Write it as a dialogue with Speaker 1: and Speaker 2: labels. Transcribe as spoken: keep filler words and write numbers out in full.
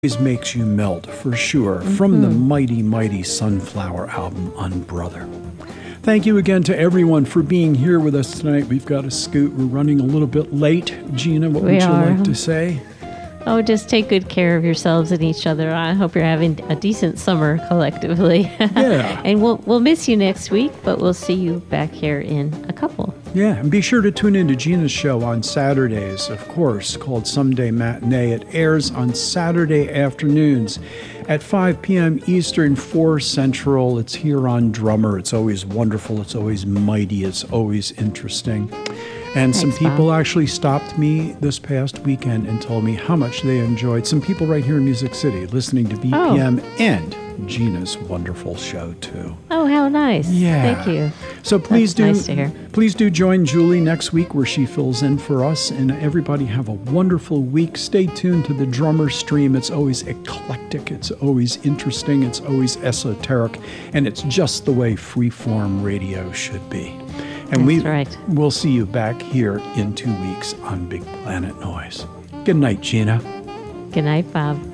Speaker 1: Always makes you melt, for sure, mm-hmm. from the mighty, mighty Sunflower album, Unbrother. Thank you again to everyone for being here with us tonight. We've got to scoot. We're running a little bit late. Gina, what we would you are. like to say?
Speaker 2: Oh, just take good care of yourselves and each other. I hope you're having a decent summer collectively.
Speaker 1: Yeah.
Speaker 2: And we'll we'll miss you next week, but we'll see you back here in a couple.
Speaker 1: Yeah, and be sure to tune in to Gina's show on Saturdays, of course, called Someday Matinee. It airs on Saturday afternoons at five p.m. Eastern, four Central. It's here on Drummer. It's always wonderful. It's always mighty. It's always interesting. And
Speaker 2: Thanks,
Speaker 1: some people
Speaker 2: Bob.
Speaker 1: actually stopped me this past weekend and told me how much they enjoyed. Some people right here in Music City listening to B P M oh. and Gina's wonderful show too.
Speaker 2: Oh, how nice!
Speaker 1: Yeah,
Speaker 2: thank you.
Speaker 1: So please
Speaker 2: That's
Speaker 1: do,
Speaker 2: nice to hear.
Speaker 1: please do join Julie next week where she fills in for us. And everybody have a wonderful week. Stay tuned to the Drummer Stream. It's always eclectic. It's always interesting. It's always esoteric, and it's just the way freeform radio should be. And
Speaker 2: That's
Speaker 1: we
Speaker 2: right.
Speaker 1: we'll see you back here in two weeks on Big Planet Noise. Good night, Gina.
Speaker 2: Good night, Bob.